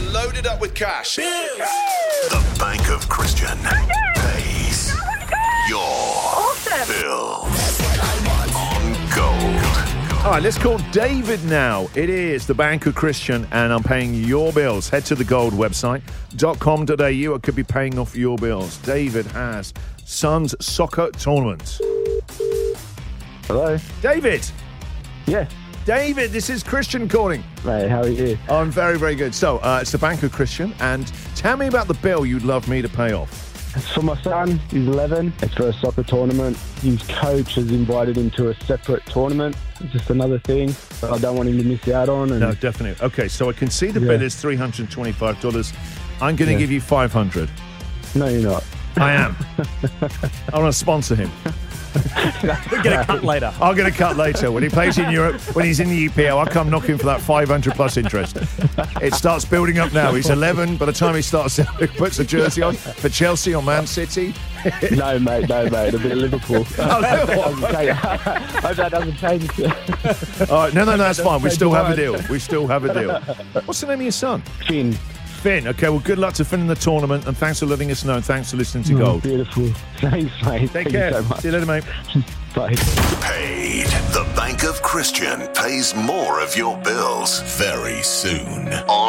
get loaded up with cash. The Bank of Christian pays your bills on gold. All right, let's call David now. It is the Bank of Christian, and I'm paying your bills. Head to the gold website, .com.au. I could be paying off your bills. David has Son's soccer tournament. Hello? David! Yeah. David, this is Christian calling. Mate, how are you? I'm very, very good. So, it's the Bank of Christian, and tell me about the bill you'd love me to pay off. It's for my son. He's 11. It's for a soccer tournament. His coach has invited him to a separate tournament. It's just another thing that I don't want him to miss out on. And No, definitely. Okay, so I can see the bill is $325. I'm going to give you $500. No, you're not. I am. I want to sponsor him. We'll get a cut later. I'll get a cut later. When he plays in Europe, when he's in the EPL, I'll come knocking for that 500 plus interest. It starts building up now. He's 11. By the time he starts, he puts a jersey on for Chelsea or Man City. No, mate. A bit of Liverpool. I hope that doesn't change. All right, no, that's fine. We still have a deal. What's the name of your son? Finn. Okay, well, good luck to Finn in the tournament, and thanks for letting us know, and thanks for listening to Gold. Beautiful. Thanks, mate. Take care. You so much. See you later, mate. Bye. Paid. The Bank of Christian pays more of your bills very soon on